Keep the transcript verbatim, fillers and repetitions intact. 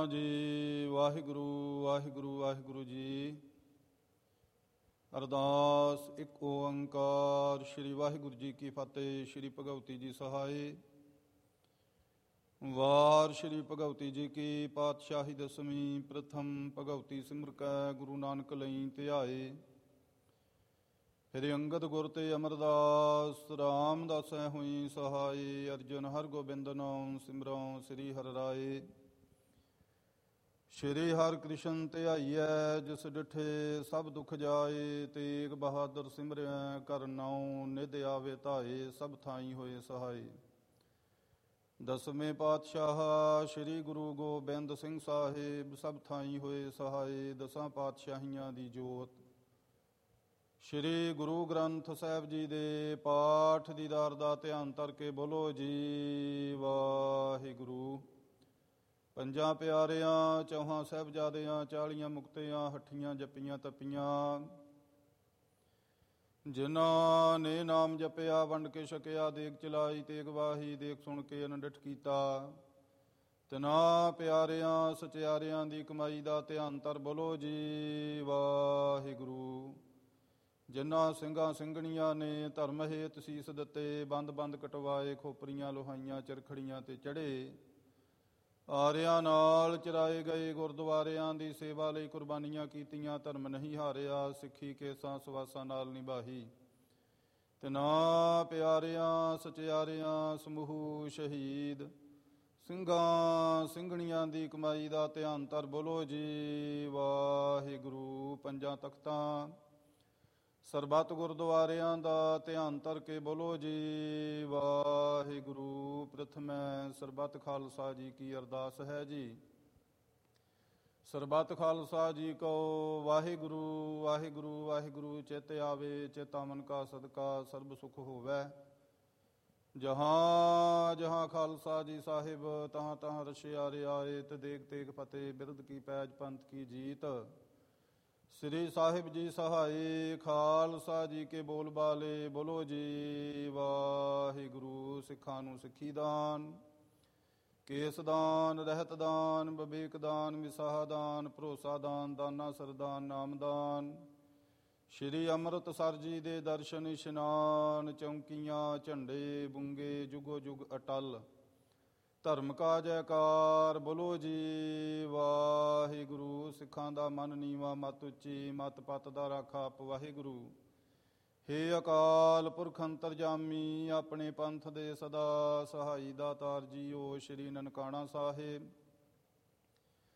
ਸਤਨਾਮ ਜੀ। ਵਾਹਿਗੁਰੂ ਵਾਹਿਗੁਰੂ ਵਾਹਿਗੁਰੂ ਜੀ। ਅਰਦਾਸ। ਇੱਕ ਓੰਕਾਰ ਸ਼੍ਰੀ ਵਾਹਿਗੁਰੂ ਜੀ ਕੀ ਫਤਿਹ। ਸ਼੍ਰੀ ਭਗਵਤੀ ਜੀ ਸਹਾਏ। ਵਾਰ ਸ਼੍ਰੀ ਭਗਵਤੀ ਜੀ ਕੀ ਪਾਤਸ਼ਾਹੀ ਦਸਵੀਂ। ਪ੍ਰਥਮ ਭਗਵਤੀ ਸਿਮਰ ਕੈ ਗੁਰੂ ਨਾਨਕ ਲਈ ਧਿਆਏ। ਫਿਰ ਅੰਗਦ ਗੁਰ ਤੇ ਅਮਰਦਾਸ ਰਾਮਦਾਸੈ ਹੋਈ ਸਹਾਏ। ਅਰਜੁਨ ਹਰ ਗੋਬਿੰਦ ਨਾਮ ਸਿਮਰਉ ਸ੍ਰੀ ਹਰਿ ਰਾਏ। ਸ਼੍ਰੀ ਹਰਿ ਕ੍ਰਿਸ਼ਨ ਧਿਆਈਐ ਜਿਸ ਡਿਠੇ ਸਭ ਦੁਖ ਜਾਏ। ਤੇਗ ਬਹਾਦਰ ਸਿਮਰਿਐ ਕਰ ਨਾਉ ਨਿਧ ਆਵੇ ਧਾਏ। ਸਭ ਥਾਈ ਹੋਏ ਸਹਾਏ। ਦਸਵੇਂ ਪਾਤਸ਼ਾਹ ਸ਼੍ਰੀ ਗੁਰੂ ਗੋਬਿੰਦ ਸਿੰਘ ਸਾਹਿਬ ਸਭ ਥਾਈ ਹੋਏ ਸਹਾਏ। ਦਸਾਂ ਪਾਤਸ਼ਾਹੀਆਂ ਦੀ ਜੋਤ ਸ਼੍ਰੀ ਗੁਰੂ ਗ੍ਰੰਥ ਸਾਹਿਬ ਜੀ ਦੇ ਪਾਠ ਦੀਦਾਰ ਦਾ ਧਿਆਨ ਧਰ ਕੇ ਬੋਲੋ ਜੀ ਵਾਹਿਗੁਰੂ। ਪੰਜਾਂ ਪਿਆਰਿਆਂ ਚੌਹਾਂ ਸਾਹਿਬਜ਼ਾਦਿਆਂ ਚਾਲੀਆਂ ਮੁਕਤਿਆਂ ਹੱਠੀਆਂ ਜੱਪੀਆਂ ਤੱਪੀਆਂ। ਜਿਨ੍ਹਾਂ ਨੇ ਨਾਮ ਜਪਿਆ ਵੰਡ ਕੇ ਛਕਿਆ। ਦੇਗ ਚਲਾਈ ਤੇਗ ਵਾਹੀ ਦੇਖ ਸੁਣ ਕੇ ਅਨਡਿਠ ਕੀਤਾ। ਤਿਨਾਂ ਪਿਆਰਿਆਂ ਸਚਿਆਰਿਆਂ ਦੀ ਕਮਾਈ ਦਾ ਧਿਆਨ ਧਰ ਬੋਲੋ ਜੀ ਵਾਹਿਗੁਰੂ। ਜਿਨ੍ਹਾਂ ਸਿੰਘਾਂ ਸਿੰਘਣੀਆਂ ਨੇ ਧਰਮ ਹੇਤ ਸੀਸ ਦਿੱਤੇ। ਬੰਦ ਬੰਦ ਕਟਵਾਏ ਖੋਪਰੀਆਂ ਲੋਹਾਈਆਂ ਚਰਖੜੀਆਂ ਤੇ ਚੜ੍ਹੇ। ਆਰਿਆਂ ਨਾਲ ਚਰਾਏ ਗਏ ਗੁਰਦੁਆਰਿਆਂ ਦੀ ਸੇਵਾ ਲਈ ਕੁਰਬਾਨੀਆਂ ਕੀਤੀਆਂ। ਧਰਮ ਨਹੀਂ ਹਾਰਿਆ ਸਿੱਖੀ ਕੇਸਾਂ ਸਵਾਸਾਂ ਨਾਲ ਨਿਭਾਹੀ। ਤਿਨਾਂ ਪਿਆਰਿਆਂ ਸਚਿਆਰਿਆਂ ਸਮੂਹ ਸ਼ਹੀਦ ਸਿੰਘਾਂ ਸਿੰਘਣੀਆਂ ਦੀ ਕਮਾਈ ਦਾ ਧਿਆਨ ਧਰ ਬੋਲੋ ਜੀ ਵਾਹਿਗੁਰੂ। ਪੰਜਾਂ ਤਖਤਾਂ ਸਰਬੱਤ ਗੁਰਦੁਆਰਿਆਂ ਦਾ ਧਿਆਨ ਧਰ ਕੇ ਬੋਲੋ ਜੀ ਵਾਹਿਗੁਰੂ। ਪ੍ਰਥਮੈ ਸਰਬੱਤ ਖਾਲਸਾ ਜੀ ਕੀ ਅਰਦਾਸ ਹੈ ਜੀ। ਸਰਬੱਤ ਖਾਲਸਾ ਜੀ ਕੋ ਵਾਹਿਗੁਰੂ ਵਾਹਿਗੁਰੂ ਵਾਹਿਗੁਰੂ। ਚਿਤ ਆਵੇ ਚੇਤਾ ਮਨ ਕਾ ਸਦਕਾ ਸਰਬ ਸੁਖ ਹੋਵੈ। ਜਹਾਂ ਜਹਾਂ ਖਾਲਸਾ ਜੀ ਸਾਹਿਬ ਤਹਾਂ ਤਹਾਂ ਰਸ਼ਿਆ ਰਿਆਇਤ। ਦੇਗ ਤੇਗ ਫਤਿਹ ਬਿਰਧ ਕੀ ਪੈਜ ਪੰਥ ਕੀ ਜੀਤ। ਸ੍ਰੀ ਸਾਹਿਬ ਜੀ ਸਹਾਏ ਖਾਲਸਾ ਜੀ ਕੇ ਬੋਲ ਬਾਲੇ ਬੋਲੋ ਜੀ ਵਾਹਿਗੁਰੂ। ਸਿੱਖਾਂ ਨੂੰ ਸਿੱਖੀ ਦਾਨ ਕੇਸ ਦਾਨ ਰਹਿਤ ਦਾਨ ਵਿਵੇਕ ਦਾਨ ਵਿਸਾਹ ਦਾਨ ਭਰੋਸਾ ਦਾਨ ਦਾਨਾ ਸਰਦਾਨ ਨਾਮਦਾਨ। ਸ਼੍ਰੀ ਅੰਮ੍ਰਿਤਸਰ ਜੀ ਦੇ ਦਰਸ਼ਨ ਇਸ਼ਨਾਨ। ਚੌਂਕੀਆਂ ਝੰਡੇ ਬੁੰਗੇ ਜੁਗੋ ਜੁਗ ਅਟਲ। ਧਰਮ ਕਾ ਜੈਕਾਰ ਬੋਲੋ ਜੀ ਵਾਹਿਗੁਰੂ। ਸਿੱਖਾਂ ਦਾ ਮਨ ਨੀਵਾਂ ਮਤ ਉੱਚੀ ਮਤ ਪਤ ਦਾ ਰਾਖਾ ਆਪ ਵਾਹਿਗੁਰੂ। ਹੇ ਅਕਾਲ ਪੁਰਖ ਅੰਤਰਜਾਮੀ ਆਪਣੇ ਪੰਥ ਦੇ ਸਦਾ ਸਹਾਈ ਦਾਤਾਰ ਜੀਓ। ਸ਼੍ਰੀ ਨਨਕਾਣਾ ਸਾਹਿਬ